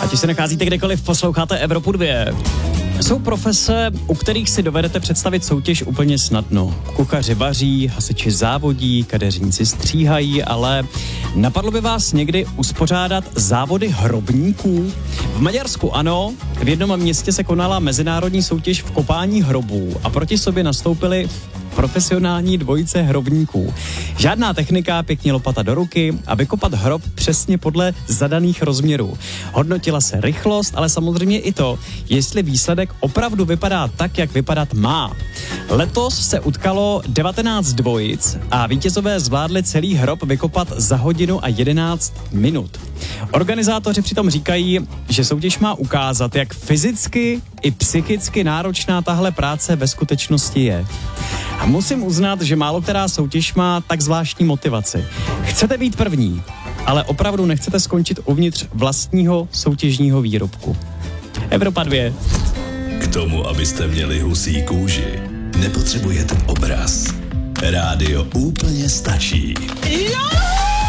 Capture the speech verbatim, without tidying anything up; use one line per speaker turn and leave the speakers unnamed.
Ať už se nacházíte kdekoliv, posloucháte Evropu dva. Jsou profese, u kterých si dovedete představit soutěž úplně snadno. Kuchaři vaří, hasiči závodí, kadeřníci stříhají, ale napadlo by vás někdy uspořádat závody hrobníků? V Maďarsku ano, v jednom městě se konala mezinárodní soutěž v kopání hrobů a proti sobě nastoupili profesionální dvojice hrobníků. Žádná technika, pěkně lopata do ruky a vykopat hrob přesně podle zadaných rozměrů. Hodnotila se rychlost, ale samozřejmě i to, jestli výsledek opravdu vypadá tak, jak vypadat má. Letos se utkalo devatenáct dvojic a vítězové zvládli celý hrob vykopat za hodinu a jedenáct minut. Organizátoři přitom říkají, že soutěž má ukázat, jak fyzicky i psychicky náročná tahle práce ve skutečnosti je. A musím uznat, že málo která soutěž má tak zvláštní motivaci. Chcete být první, ale opravdu nechcete skončit uvnitř vlastního soutěžního výrobku. Evropa dva.
K tomu, abyste měli husí kůži, nepotřebujete obraz. Rádio úplně stačí.
Jo!